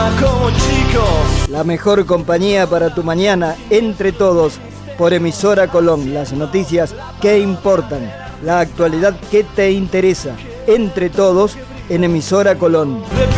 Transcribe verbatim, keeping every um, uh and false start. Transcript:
como chico. La mejor compañía para tu mañana, Entre Todos, por Emisora Colón. Las noticias que importan, la actualidad que te interesa. Entre Todos en Emisora Colón.